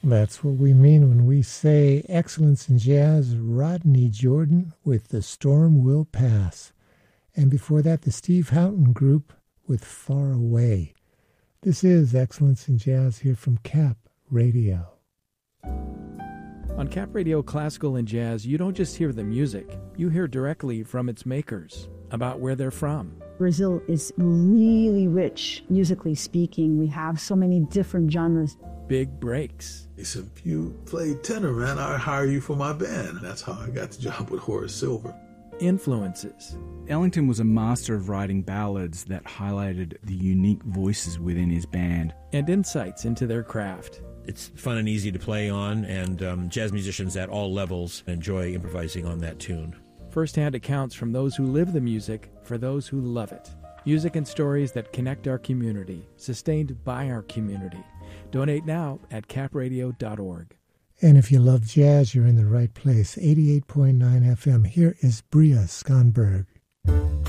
That's what we mean when we say excellence in jazz. Rodney Jordan with The Storm Will Pass. And before that, the Steve Houghton Group with Far Away. This is Excellence in Jazz here from CAP Radio. On CAP Radio Classical and Jazz, you don't just hear the music. You hear directly from its makers, about where they're from. Brazil is really rich, musically speaking. We have so many different genres. Big breaks. He said, if you play tenor, man, I'll hire you for my band. That's how I got the job with Horace Silver. Influences. Ellington was a master of writing ballads that highlighted the unique voices within his band. And insights into their craft. It's fun and easy to play on, and jazz musicians at all levels enjoy improvising on that tune. First-hand accounts from those who live the music for those who love it. Music and stories that connect our community, sustained by our community. Donate now at capradio.org. And if you love jazz, you're in the right place. 88.9 FM. Here is Bria Skonberg.